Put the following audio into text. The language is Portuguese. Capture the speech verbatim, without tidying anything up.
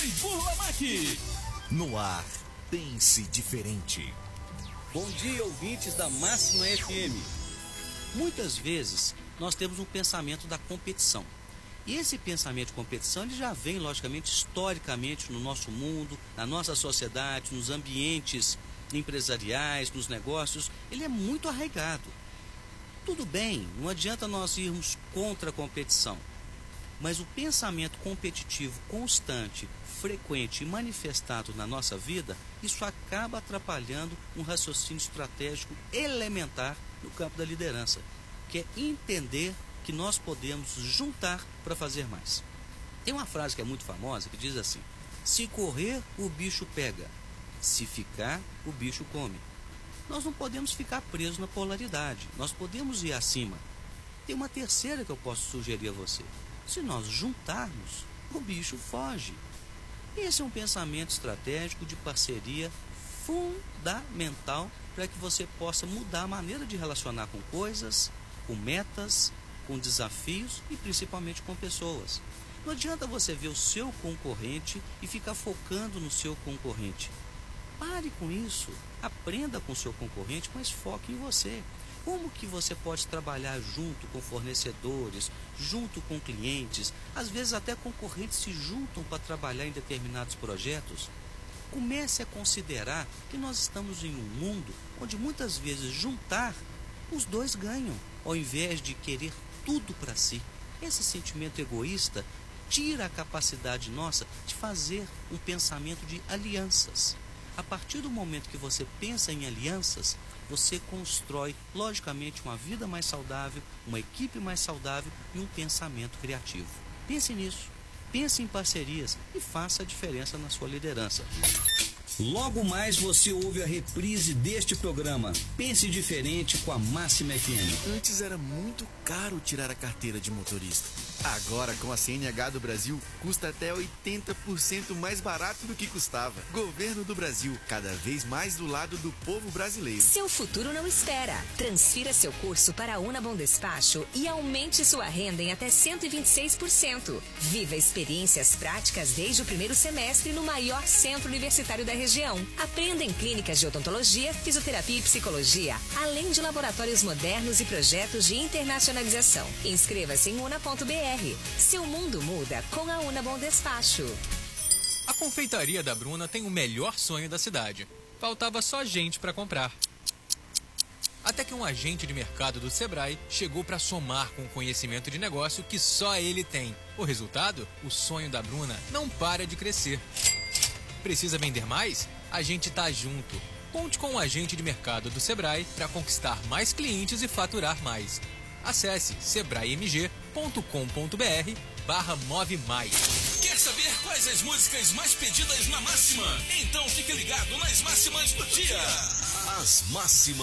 e Burlamac. No ar, pense diferente. Bom dia, ouvintes da Máxima F M. Muitas vezes nós temos um pensamento da competição. E esse pensamento de competição ele já vem, logicamente, historicamente no nosso mundo, na nossa sociedade, nos ambientes empresariais, nos negócios. Ele é muito arraigado. Tudo bem, não adianta nós irmos contra a competição. Mas o pensamento competitivo constante, frequente e manifestado na nossa vida, isso acaba atrapalhando um raciocínio estratégico elementar no campo da liderança, que é entender que nós podemos juntar para fazer mais. Tem uma frase que é muito famosa que diz assim: se correr, o bicho pega, se ficar, o bicho come. Nós não podemos ficar presos na polaridade, nós podemos ir acima. Tem uma terceira que eu posso sugerir a você: se nós juntarmos, o bicho foge. Esse é um pensamento estratégico de parceria fundamental para que você possa mudar a maneira de relacionar com coisas, com metas, com desafios e principalmente com pessoas. Não adianta você ver o seu concorrente e ficar focando no seu concorrente. Pare com isso, aprenda com o seu concorrente, mas foque em você. Como que você pode trabalhar junto com fornecedores, junto com clientes, às vezes até concorrentes se juntam para trabalhar em determinados projetos? Comece a considerar que nós estamos em um mundo onde muitas vezes juntar, os dois ganham, ao invés de querer tudo para si. Esse sentimento egoísta tira a capacidade nossa de fazer um pensamento de alianças. A partir do momento que você pensa em alianças, você constrói, logicamente, uma vida mais saudável, uma equipe mais saudável e um pensamento criativo. Pense nisso, pense em parcerias e faça a diferença na sua liderança. Logo mais você ouve a reprise deste programa. Pense diferente com a Máxima F M. Antes era muito caro tirar a carteira de motorista. Agora, com a C N H do Brasil, custa até oitenta por cento mais barato do que custava. Governo do Brasil, cada vez mais do lado do povo brasileiro. Seu futuro não espera. Transfira seu curso para a Unabom Despacho e aumente sua renda em até cento e vinte e seis por cento. Viva experiências práticas desde o primeiro semestre no maior centro universitário da região. região. Aprenda em clínicas de odontologia, fisioterapia e psicologia, além de laboratórios modernos e projetos de internacionalização. Inscreva-se em una ponto br. Seu mundo muda com a Unabom Despacho. A confeitaria da Bruna tem o melhor sonho da cidade. Faltava só gente para comprar. Até que um agente de mercado do Sebrae chegou para somar com o conhecimento de negócio que só ele tem. O resultado? O sonho da Bruna não para de crescer. Precisa vender mais? A gente tá junto. Conte com o agente de mercado do Sebrae para conquistar mais clientes e faturar mais. Acesse sebraemg ponto com ponto br barra move mais. Quer saber quais as músicas mais pedidas na Máxima? Então fique ligado nas máximas do dia. As máximas